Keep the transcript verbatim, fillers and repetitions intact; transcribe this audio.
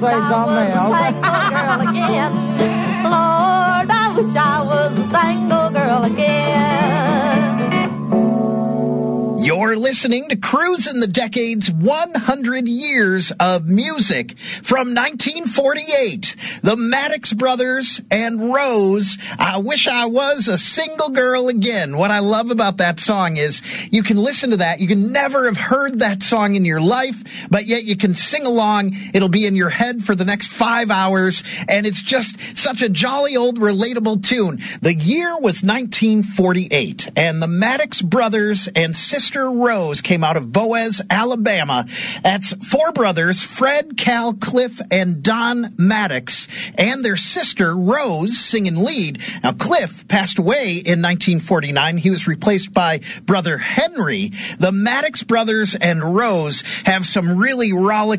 say something else. Girl again. Lord, I wish I was a single girl again. You're listening to Cruisin' the Decades one hundred Years of Music from nineteen forty-eight. The Maddox Brothers and Rose, I Wish I Was a Single Girl Again. What I love about that song is you can listen to that. You can never have heard that song in your life, but yet you can sing along. It'll be in your head for the next five hours, and it's just such a jolly old relatable tune. The year was nineteen forty-eight, and the Maddox Brothers and Sister Rose came out of Boaz, Alabama. That's four brothers, Fred, Cal, Cliff, and Don Maddox, and their sister Rose singing lead. Now, Cliff passed away in nineteen forty-nine. He was replaced by brother Henry. The Maddox Brothers and Rose have some really rollicking